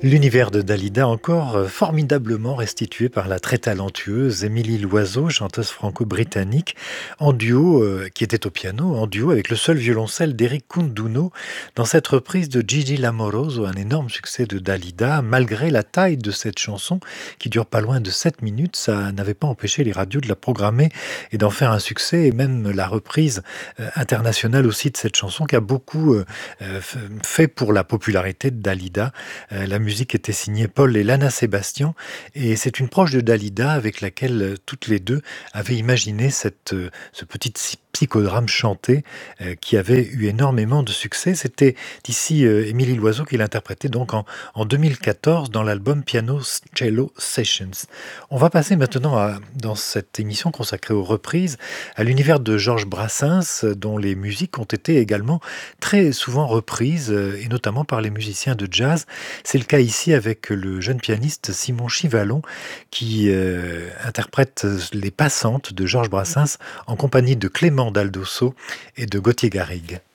L'univers de Dalida encore formidablement restitué par la très talentueuse Émilie Loiseau, chanteuse franco-britannique, en duo, qui était au piano, en duo avec le seul violoncelle d'Eric Kunduno, dans cette reprise de Gigi Lamoroso, un énorme succès de Dalida. Malgré la taille de cette chanson, qui dure pas loin de 7 minutes, ça n'avait pas empêché les radios de la programmer et d'en faire un succès, et même la reprise internationale aussi de cette chanson qui a beaucoup fait pour la popularité de Dalida. La musique était signée Paul et Lana Sébastien et c'est une proche de Dalida avec laquelle toutes les deux avaient imaginé ce petit psychodrame chanté qui avait eu énormément de succès. C'était ici Émilie Loiseau qui l'interprétait donc en 2014 dans l'album Piano Cello Sessions. On va passer maintenant dans cette émission consacrée aux reprises à l'univers de Georges Brassens dont les musiques ont été également très souvent reprises et notamment par les musiciens de jazz. C'est le cas ici avec le jeune pianiste Simon Chivalon qui interprète Les Passantes de Georges Brassens en compagnie de Clément Daldosso et de Gauthier Garrigue.